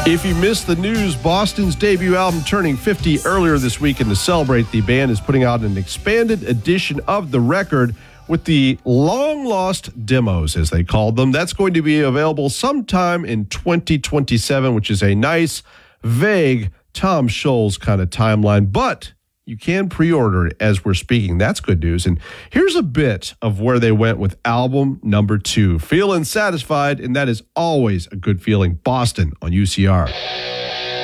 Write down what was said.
If you missed the news, Boston's debut album turning 50 earlier this week, and to celebrate, the band is putting out an expanded edition of the record with the long-lost demos, as they called them. That's going to be available sometime in 2027, which is a nice, vague Tom Scholz kind of timeline, but you can pre-order it as we're speaking. That's good news. And here's a bit of where they went with album number 2. Feeling Satisfied, and that is always a good feeling. Boston on UCR.